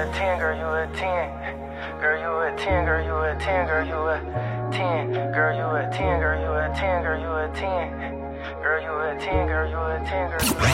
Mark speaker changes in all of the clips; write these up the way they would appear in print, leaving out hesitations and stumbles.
Speaker 1: a 10, girl, you a 10. Girl, you a 10, girl, you a 10, girl, you a 10. Girl, you a 10, girl, you a 10, girl, you a 10. Girl, you a 10, girl, you a 10, girl, you a 10.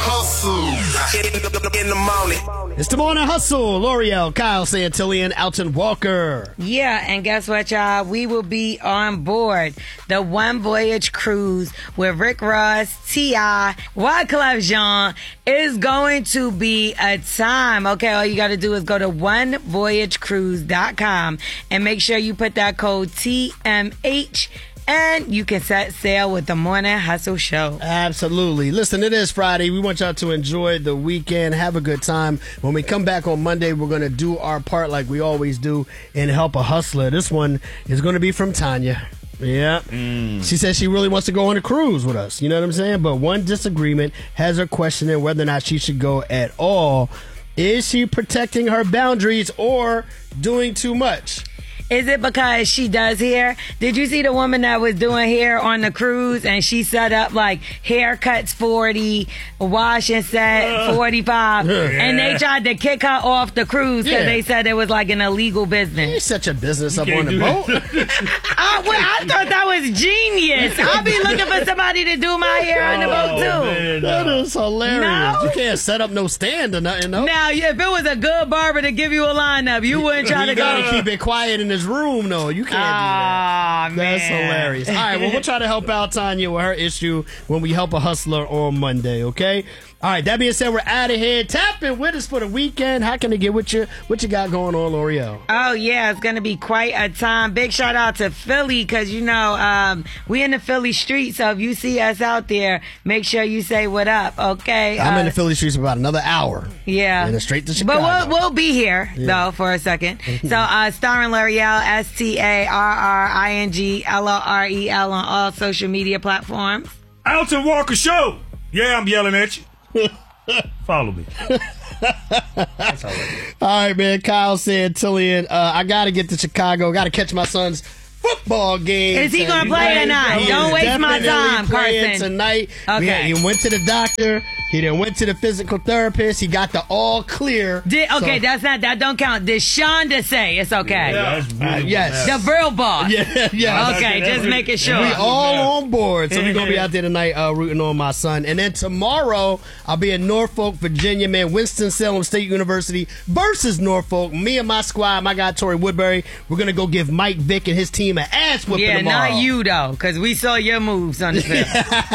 Speaker 2: Hustle in the morning.
Speaker 3: It's the Morning Hustle. L'Oreal, Kyle Santillan, Alton Walker.
Speaker 4: Yeah, and guess what, y'all? We will be on board the One Voyage cruise with Rick Ross, T.I., Wyclef Jean. It's going to be a time. Okay, all you got to do is go to onevoyagecruise.com and make sure you put that code TMH. And you can set sail with the Morning Hustle Show.
Speaker 3: Absolutely. Listen, it is Friday. We want y'all to enjoy the weekend. Have a good time. When we come back on Monday, we're going to do our part like we always do and help a hustler. This one is going to be from Tanya. Yeah. She says she really wants to go on a cruise with us. You know what I'm saying? But one disagreement has her questioning whether or not she should go at all. Is she protecting her boundaries or doing too much?
Speaker 4: Is it because she does hair? Did you see the woman that was doing hair on the cruise and she set up like haircuts 40, wash and set 45, and they tried to kick her off the cruise because they said it was like an illegal business.
Speaker 3: You set your business up on the boat.
Speaker 4: I thought that was genius. I'll be looking for somebody to do my hair on the boat too.
Speaker 3: Man, that is hilarious.
Speaker 4: No.
Speaker 3: You can't set up no stand or nothing, no?
Speaker 4: Now, if it was a good barber to give you a lineup, you wouldn't try to go.
Speaker 3: You gotta keep it quiet in his room, though. You can't do that.
Speaker 4: Man.
Speaker 3: That's hilarious. All right, well, we'll try to help out Tanya with her issue when we help a hustler on Monday, okay? All right, that being said, we're out of here. Tap in with us for the weekend. How can they get with you? What you got going on, L'Oreal?
Speaker 4: Oh, yeah, it's going to be quite a time. Big shout out to Philly because, you know, we in the Philly streets, so if you see us out there, make sure you say what up, okay?
Speaker 3: I'm in the Philly streets for about another hour.
Speaker 4: Yeah.
Speaker 3: And then straight to Chicago.
Speaker 4: But we'll be here, though, for a second. So, starring L'Oreal, STARRINGLOREL on all social media platforms.
Speaker 5: Alton Walker Show. Yeah, I'm yelling at you. Follow me. That's
Speaker 3: all right, man. Kyle Santillan. I got to get to Chicago. Got to catch my son's football game.
Speaker 4: Is he going to play tonight? Don't waste my time, Carson.
Speaker 3: Tonight.
Speaker 4: Okay.
Speaker 3: He went to the doctor. He then went to the physical therapist. He got the all clear.
Speaker 4: That don't count. Did Shonda say it's okay?
Speaker 3: Yes.
Speaker 4: The real boss.
Speaker 3: Yeah.
Speaker 4: Okay, just making sure.
Speaker 3: We all on board. So we're going to be out there tonight rooting on my son. And then tomorrow, I'll be in Norfolk, Virginia, man. Winston-Salem State University versus Norfolk. Me and my squad, my guy, Torrey Woodbury, we're going to go give Mike Vick and his team an ass whipping tomorrow.
Speaker 4: Not you, though, because we saw your moves on the field.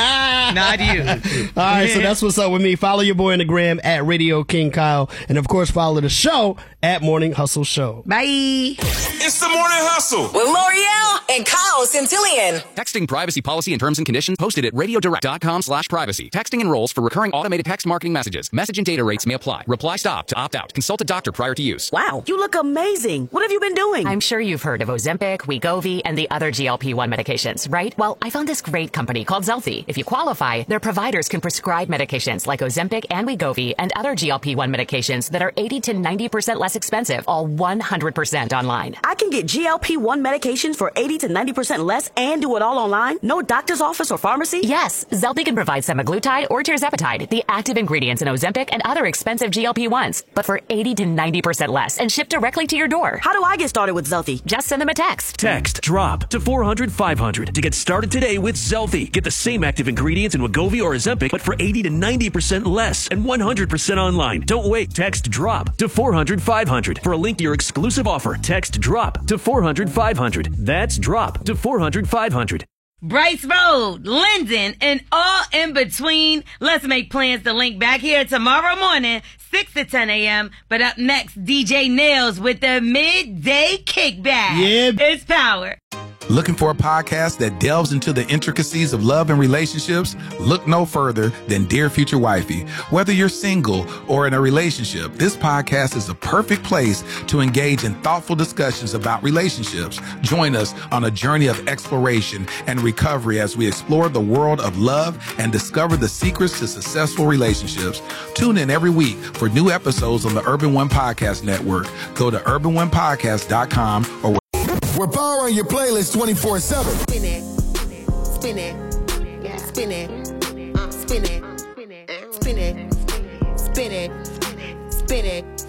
Speaker 4: Not you.
Speaker 3: All right, so that's what's up with me. Follow your boy on the gram at Radio King Kyle. And, of course, follow the show at Morning Hustle Show.
Speaker 4: Bye.
Speaker 2: It's the Morning Hustle
Speaker 6: with L'Oreal and Kyle Santillan.
Speaker 7: Texting privacy policy and terms and conditions posted at radiodirect.com/privacy. Texting enrolls for recurring automated text marketing messages. Message and data rates may apply. Reply stop to opt out. Consult a doctor prior to use.
Speaker 8: Wow, you look amazing. What have you been doing?
Speaker 9: I'm sure you've heard of Ozempic, Wegovy, and the other GLP-1 medications, right? Well, I found this great company called Zelfie. If you qualify, their providers can prescribe medications like Ozempic and Wegovy and other GLP-1 medications that are 80 to 90% less expensive, all 100% online.
Speaker 8: I can get GLP-1 medications for 80 to 90% less and do it all online? No doctor's office or pharmacy?
Speaker 9: Yes, Zelfie can provide semaglutide or tirzepatide, the active ingredients in Ozempic and other expensive GLP-1s, but for 80 to 90% less and shipped directly to your door.
Speaker 8: How do I get started with Zelfie?
Speaker 9: Just send them a text.
Speaker 10: Text DROP to 400-500 to get started today with Zelfie. Get the same active ingredients in Wegovy or Ozempic, but for 80 to 90% less and 100% online. Don't wait. Text DROP to 400-500 for a link to your exclusive offer. Text DROP to 400-500. That's DROP to 400-500.
Speaker 4: Bryce Road, Linden, and all in between. Let's make plans to link back here tomorrow morning, 6 to 10 a.m. But up next, DJ Nails with the Midday Kickback.
Speaker 3: Yeah.
Speaker 4: It's power.
Speaker 11: Looking for a podcast that delves into the intricacies of love and relationships? Look no further than Dear Future Wifey. Whether you're single or in a relationship, this podcast is a perfect place to engage in thoughtful discussions about relationships. Join us on a journey of exploration and recovery as we explore the world of love and discover the secrets to successful relationships. Tune in every week for new episodes on the Urban One Podcast Network. Go to urbanonepodcast.com or
Speaker 12: we're powering your playlist 24/7.
Speaker 13: Spin it, spin it, yeah. Spin it, spin it, spin it, spin it, spin it, spin it.